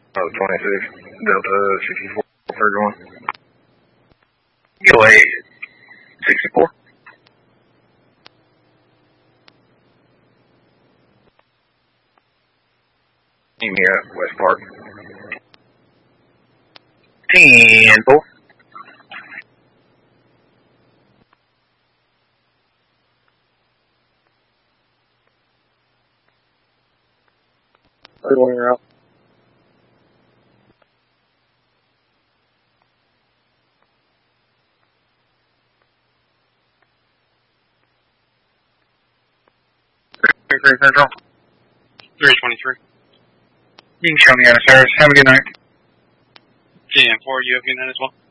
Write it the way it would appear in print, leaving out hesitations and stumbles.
Oh, 26, Delta 64, 31. Go ahead, 64. Meet me at West Park. 10-4. Third one, you're out. Central. 323. You can show me out of service. Have a good night. 10-4, you have a good night as well.